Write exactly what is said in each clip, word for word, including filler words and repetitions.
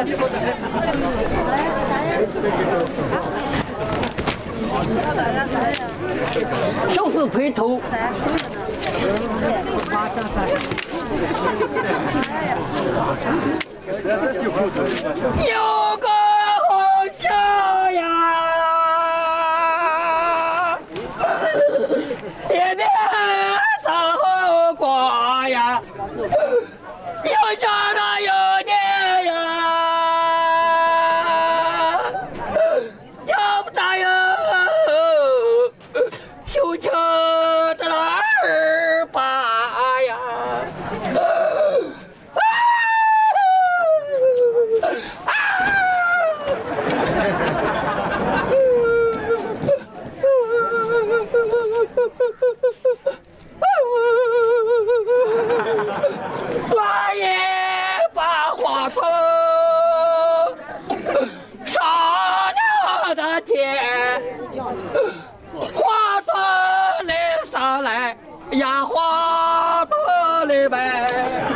就是陪头。有个好笑呀，天天唱后瓜呀，有家的有爹呀，要不咋有绣球的二八呀。我也把花筒上了的天，花筒里上来呀，花筒里边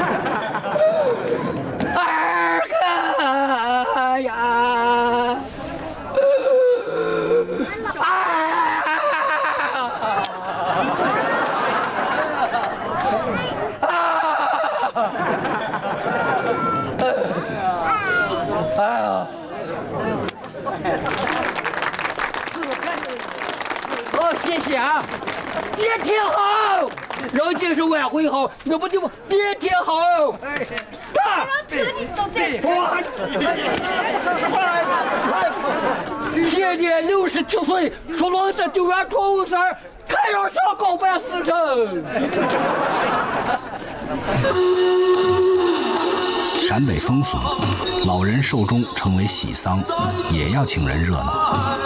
二哥呀。哎呀！好，谢谢啊！别挺好，人家是晚会好，要不就别挺好。啊！对，我现年六十七岁，属龙的九月初五日，开要上高办事成。 陕北风俗，老人寿终称为喜丧，也要请人热闹。